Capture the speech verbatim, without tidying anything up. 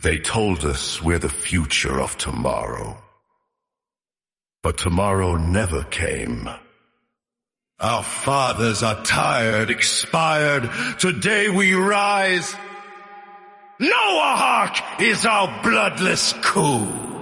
They told us we're the future of tomorrow. But tomorrow never came. Our fathers are tired, expired. Today we rise. Noahawk is our bloodless coup.